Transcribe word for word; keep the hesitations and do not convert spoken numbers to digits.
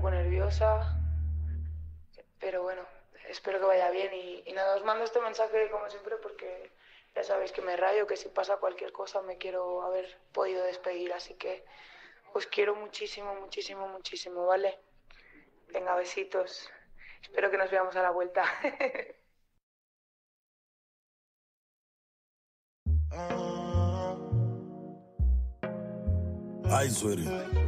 poco nerviosa, pero bueno, espero que vaya bien. Y, y nada, os mando este mensaje como siempre porque ya sabéis que me rayo, que si pasa cualquier cosa me quiero haber podido despedir, así que os quiero muchísimo, muchísimo, muchísimo, ¿vale? Venga, besitos. Espero que nos veamos a la vuelta. Ay, sweetie.